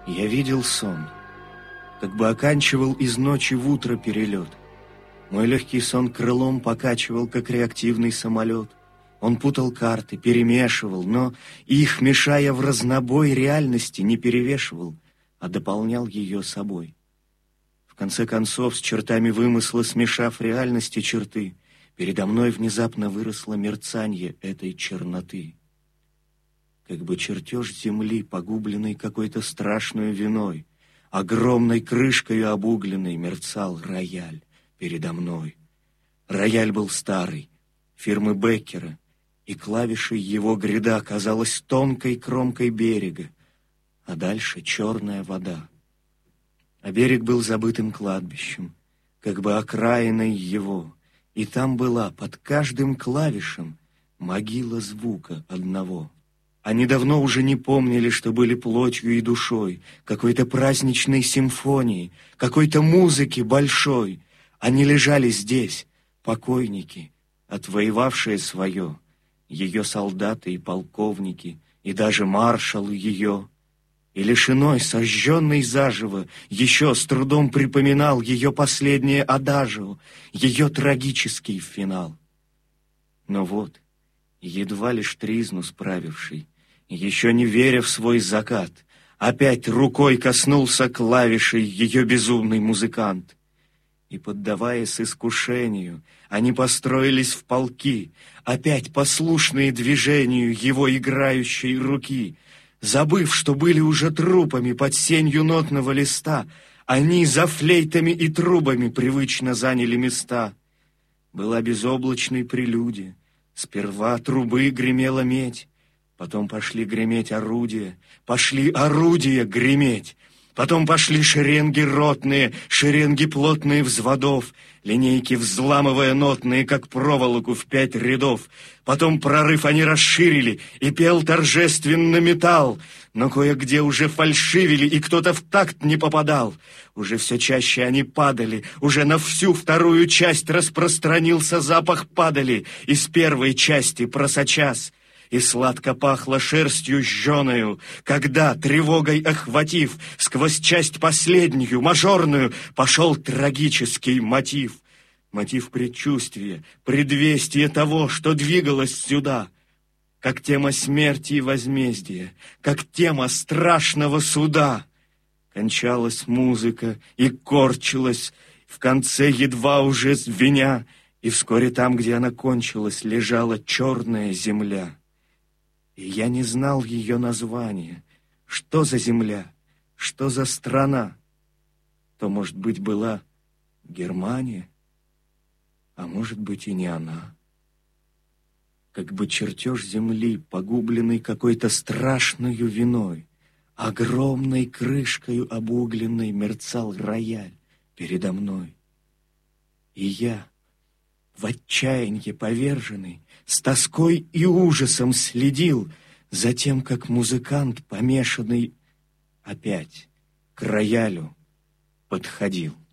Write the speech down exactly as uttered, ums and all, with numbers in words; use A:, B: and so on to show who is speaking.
A: Я видел сон, как бы оканчивал из ночи в утро перелет. Мой легкий сон крылом покачивал, как реактивный самолет. Он путал карты, перемешивал, но их, мешая в разнобой, реальности не перевешивал, а дополнял ее собой. В конце концов, с чертами вымысла смешав реальности черты, передо мной внезапно выросло мерцанье этой черноты. Как бы чертеж земли, погубленный какой-то страшной виной, огромной крышкою обугленной мерцал рояль передо мной. Рояль был старый, фирмы Беккера, и клавишей его гряда казалась тонкой кромкой берега, а дальше черная вода. А берег был забытым кладбищем, как бы окраиной его, и там была под каждым клавишем могила звука одного. Они давно уже не помнили, что были плотью и душой, какой-то праздничной симфонии, какой-то музыки большой. Они лежали здесь, покойники, отвоевавшие свое, ее солдаты и полковники, и даже маршал ее. И лишеной, сожженный заживо, еще с трудом припоминал ее последнее адажио, ее трагический финал. Но вот, едва лишь тризну справивший, еще не веря в свой закат, опять рукой коснулся клавишей ее безумный музыкант. И, поддаваясь искушению, они построились в полки, опять послушные движению его играющей руки. Забыв, что были уже трупами под сенью нотного листа, они за флейтами и трубами привычно заняли места. Была безоблачной прелюдия, сперва трубы гремела медь, потом пошли греметь орудия, пошли орудия греметь. Потом пошли шеренги ротные, шеренги плотные взводов, линейки взламывая нотные, как проволоку в пять рядов. Потом прорыв они расширили, и пел торжественно металл, но кое-где уже фальшивили, и кто-то в такт не попадал. Уже все чаще они падали, уже на всю вторую часть распространился запах падали, из первой части просочас. И сладко пахло шерстью жженую, когда, тревогой охватив, сквозь часть последнюю, мажорную, пошел трагический мотив. Мотив предчувствия, предвестия того, что двигалось сюда. Как тема смерти и возмездия, как тема страшного суда. Кончалась музыка и корчилась, в конце едва уже звеня, и вскоре там, где она кончилась, лежала черная земля. И я не знал ее названия. Что за земля? Что за страна? То, может быть, была Германия, а может быть и не она. Как бы чертеж земли, погубленный какой-то страшною виной, огромной крышкою обугленной мерцал рояль передо мной. И я, в отчаянье поверженный, с тоской и ужасом следил за тем, как музыкант, помешанный, опять к роялю подходил.